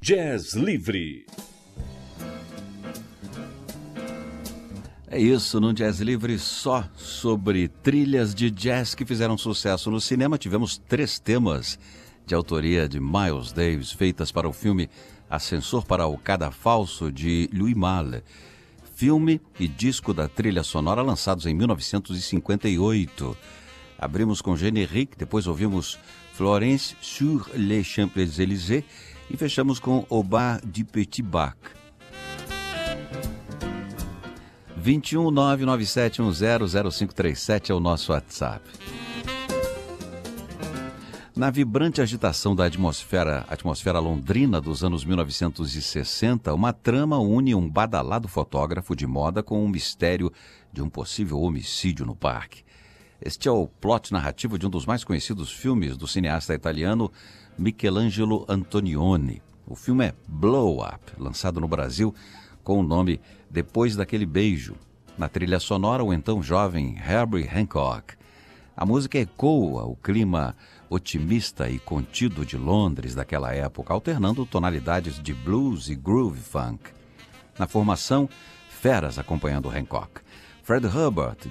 Jazz Livre. É isso, no Jazz Livre só sobre trilhas de jazz que fizeram sucesso no cinema. Tivemos 3 temas de autoria de Miles Davis, feitas para o filme Ascensor para o Cadafalso, de Louis Malle. Filme e disco da trilha sonora lançados em 1958. Abrimos com Générique, depois ouvimos Florence sur les Champs-Élysées e fechamos com Au bar du Petit Bac. 21 997100537 é o nosso WhatsApp. Na vibrante agitação da atmosfera londrina dos anos 1960, uma trama une um badalado fotógrafo de moda com um mistério de um possível homicídio no parque. Este é o plot narrativo de um dos mais conhecidos filmes do cineasta italiano Michelangelo Antonioni. O filme é Blow Up, lançado no Brasil com o nome Depois daquele Beijo. Na trilha sonora, o então jovem Herbie Hancock. A música ecoa o clima otimista e contido de Londres daquela época, alternando tonalidades de blues e groove funk. Na formação, feras acompanhando Hancock. Fred Hubbard,